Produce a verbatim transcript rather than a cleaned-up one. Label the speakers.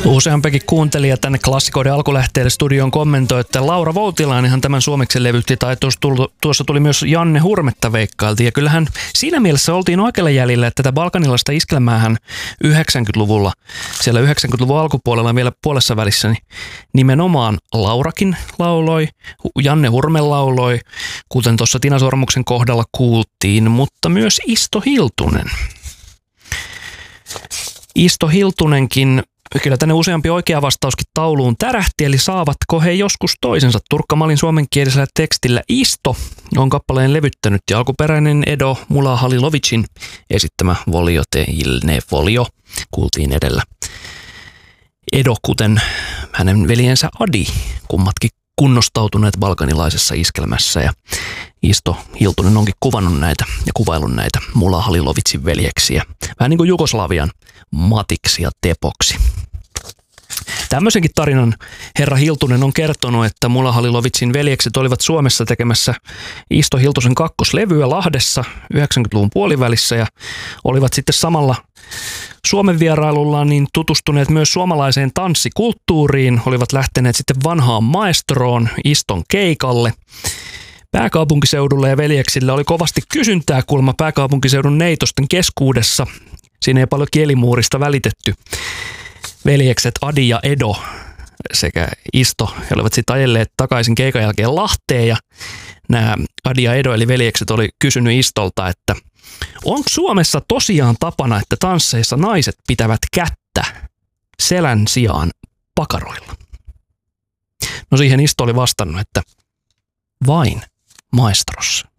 Speaker 1: Useampikin kuuntelija tänne klassikoiden alkulähteelle studioon kommentoi, että Laura Voutilainenhan tämän suomeksi levytti, tai tuossa tuli myös Janne Hurmetta veikkailtiin. Ja kyllähän siinä mielessä oltiin oikealla jäljellä, että tätä balkanilaista iskelmäähän yhdeksänkymmentäluvulla, siellä yhdeksänkymmentäluvun alkupuolella vielä puolessa välissä, niin nimenomaan Laurakin lauloi, Janne Hurme lauloi, kuten tuossa Tina Sormuksen kohdalla kuultiin, mutta myös Isto Hiltunen. Isto Hiltunenkin, kyllä tänne useampi oikea vastauskin tauluun tärähti, eli saavatko he joskus toisensa. Turkka Malin suomenkielisellä tekstillä Isto on kappaleen levyttänyt ja alkuperäinen Edo Mula Halilovicin esittämä Volio Teilne Volio kuultiin edellä. Edo, kuten hänen veljensä Adi, kummatkin kunnostautuneet balkanilaisessa iskelmässä, ja Isto Hiltunen onkin kuvannut näitä ja kuvaillut näitä Mula Halilovicin veljeksiä. Vähän niin kuin Jugoslavian Matiksi ja Tepoksi. Tämmöisenkin tarinan herra Hiltunen on kertonut, että Mula Halilovicin veljekset olivat Suomessa tekemässä Isto Hiltusen kakkoslevyä Lahdessa yhdeksänkymmentäluvun puolivälissä ja olivat sitten samalla Suomen vierailullaan niin tutustuneet myös suomalaiseen tanssikulttuuriin, olivat lähteneet sitten vanhaan maestroon Iston keikalle pääkaupunkiseudulle ja veljeksille oli kovasti kysyntää kuulemma pääkaupunkiseudun neitosten keskuudessa. Siinä ei paljon kielimuurista välitetty. Veljekset Adi ja Edo sekä Isto he olivat sitten ajelleet takaisin keikan jälkeen Lahteen ja nämä Adi ja Edo eli veljekset oli kysynyt Istolta, että onko Suomessa tosiaan tapana, että tansseissa naiset pitävät kättä selän sijaan pakaroilla? No siihen Isto oli vastannut, että vain maestrossa.